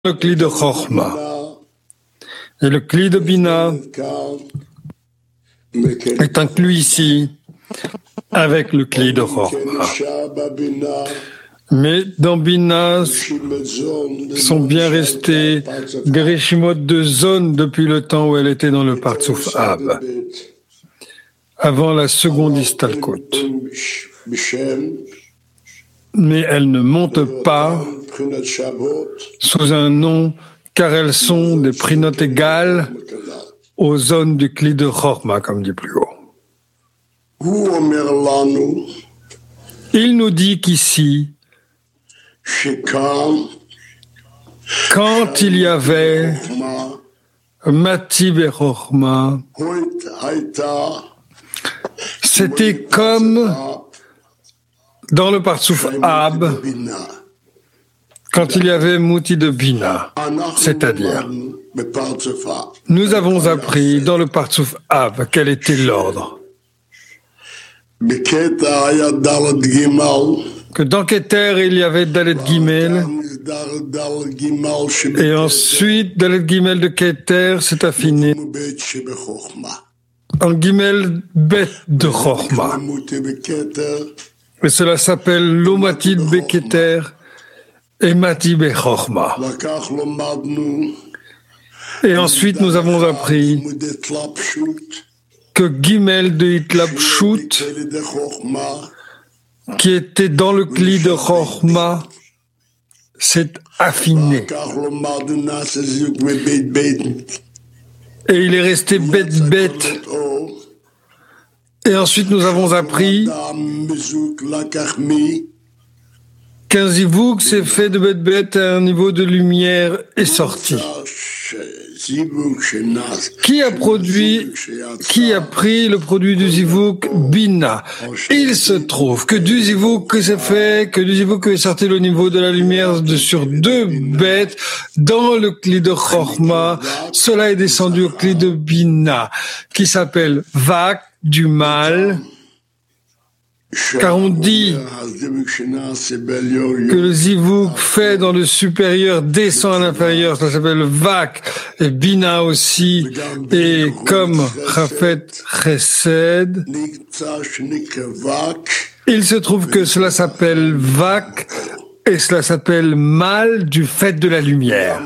le cli de Chorma. Et le cli de Bina est inclus ici avec le cli de Chorma. Mais dans Bina sont bien restés des réchimot de zone depuis le temps où elle était dans le Partsouf Ab, avant la seconde Istalkot. Mais elles ne montent pas sous un nom, car elles sont des prinotes égales aux zones du cli de Chorma, comme dit plus haut. Il nous dit qu'ici, quand il y avait Mati Bechorma, c'était comme dans le Partsouf Ab, quand il y avait Mouti de Bina, c'est-à-dire, nous avons appris dans le Partsouf Ab quel était l'ordre. Que dans Keter, il y avait Dalet Gimel, et ensuite, Dalet Gimel de Keter s'est affiné en Gimel Bet de Chorma. Et cela s'appelle l'Omatid Beketer et Mati Bechorma. Et ensuite, nous avons appris que Gimel de Hitlapshut, qui était dans le cli de Chorma, s'est affiné. Et il est resté bet. Et ensuite, nous avons appris qu'un zivouk s'est fait de bet à un niveau de lumière est sorti. Qui a pris le produit du zivouk? Bina. Il se trouve que du zivouk qui est sorti le niveau de la lumière sur deux bêtes dans le cli de Chorma, cela est descendu au cli de Bina, qui s'appelle Vak, du mal, car on dit que le zivouk fait dans le supérieur descend à l'inférieur, ça s'appelle Vak, et Bina aussi, et comme Chafet Chesed, il se trouve que cela s'appelle Vak, et cela s'appelle mal du fait de la lumière.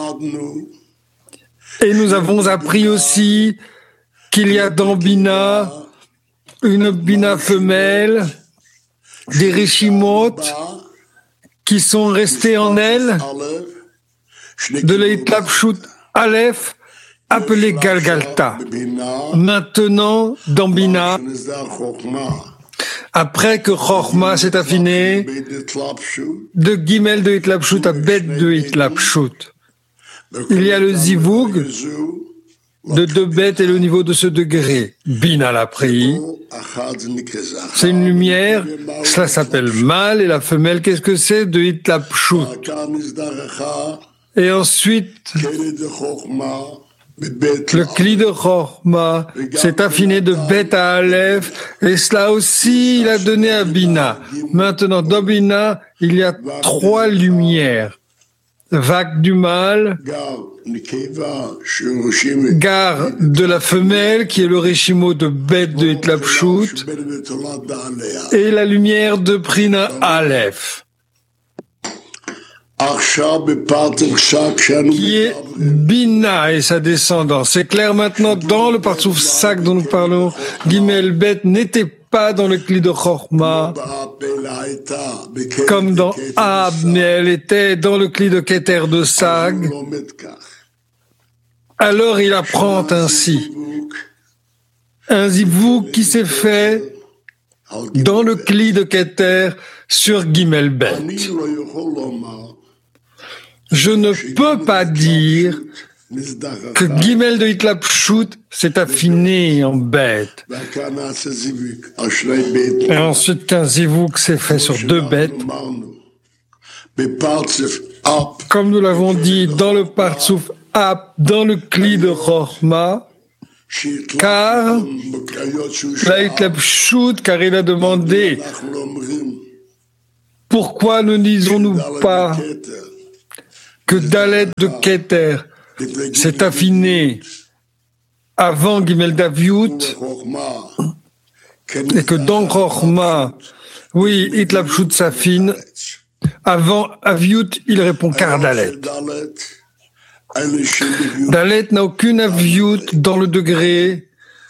Et nous avons appris aussi qu'il y a dans Bina une Bina femelle, des Rishimot qui sont restés en elle, de l'Eitlapshut Aleph, appelé Galgalta. Maintenant, dans Bina, après que Chorma s'est affiné, de Gimel de Hitlapshut à Bet de Hitlapshut, il y a le Zivoug de deux bêtes et le niveau de ce degré. Bina l'a pris. C'est une lumière, cela s'appelle mâle, et la femelle, qu'est-ce que c'est? De Hitlapshut. Et ensuite, le cli de Chorma s'est affiné de Bet à Aleph, et cela aussi, il a donné à Bina. Maintenant, dans Bina, il y a trois lumières. Vak du mâle, Gar de la femelle, qui est le Réchimo de Bet de Hitlapshut, et la lumière de Prina Aleph, qui est Bina et sa descendance. C'est clair maintenant, dans le Partsouf Sak dont nous parlons, Gimel Bet n'était pas dans le cli de Chorma, comme dans Ab, mais elle était dans le cli de Keter de Sag. Alors il apprend ainsi un zivouk qui s'est fait dans le cli de Keter sur Gimel Bet. Je ne peux pas dire que Gimel de Hitlapshut s'est affiné en bête. Et ensuite qu'un zivouk s'est fait sur deux bêtes. Comme nous l'avons dit dans le Partsouf Ab, dans le cli de Chorma, car la Hitlapshut, car il a demandé pourquoi ne disons-nous pas que Dalet de Keter s'est affiné avant Gimel d'Aviut et que dans Chochma, oui, Itlapshut s'affine, avant Aviut, il répond car Dalet. Dalet n'a aucune Aviut dans le degré.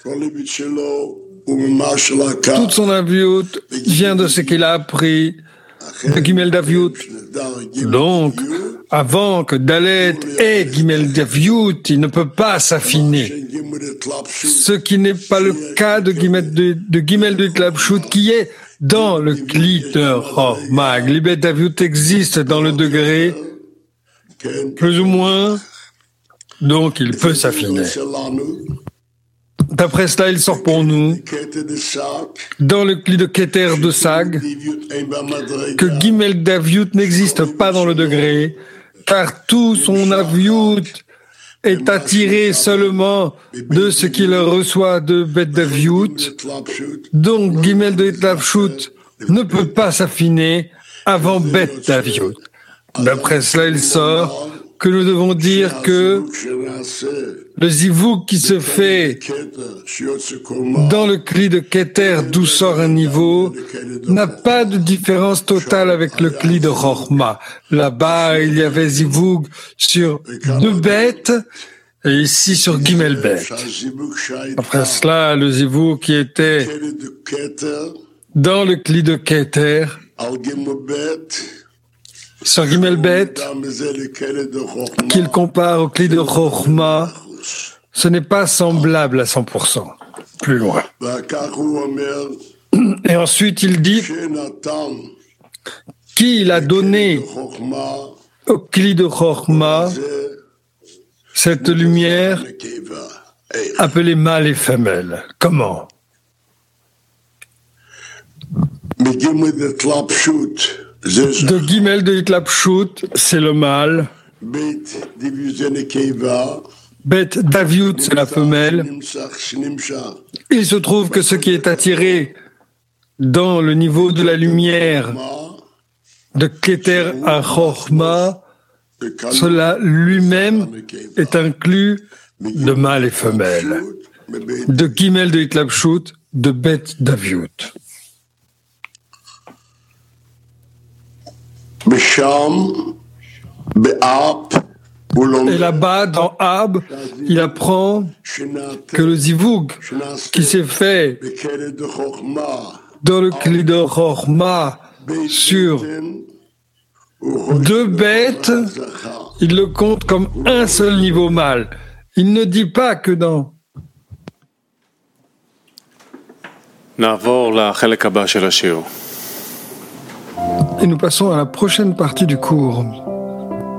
Toute son Aviut vient de ce qu'il a appris de Gimel d'Aviut. Donc, avant que Dalet ait Gimel d'Aviut, il ne peut pas s'affiner. Ce qui n'est pas le cas de Gimel de Itlapshut, qui est dans le Kli de Chochma. Gimel d'Aviut existe dans le degré, plus ou moins, donc il peut s'affiner. D'après cela, il sort pour nous, dans le Kli de Keter de Sag, que Gimel d'Aviut n'existe pas dans le degré, car tout son Aviut est attiré seulement de ce qu'il reçoit de Bet d'Aviut. Donc, Gimel de Itlapshut ne peut pas s'affiner avant Bet d'Aviut. D'après cela, il sort que nous devons dire que le zivug qui se fait dans le Kli de Keter, d'où sort un niveau, n'a pas de différence totale avec le Kli de Chochma. Là-bas, il y avait zivug sur 2 bêtes, et ici sur Gimel bêtes. Après cela, le zivug qui était dans le Kli de Keter, sur Gimel Bet, qu'il compare au Kli de Chochma, ce n'est pas semblable à 100%. Plus loin. Et ensuite, il dit qu'il a donné au Kli de Chochma cette lumière appelée mâle et femelle. Comment? De Gimel de Itlapshut, c'est le mâle. Bet d'Aviut, c'est la femelle. Il se trouve que ce qui est attiré dans le niveau de la lumière de Keter à Chochma, cela lui-même est inclus de mâle et femelle. De Gimel de Itlapshut, de Bet d'Aviut. Et là-bas, dans Ab, il apprend que le zivug qui s'est fait dans le Kli de Chochma sur 2 bêtes, il le compte comme un seul niveau mâle. Il ne dit pas que dans... Et nous passons à la prochaine partie du cours.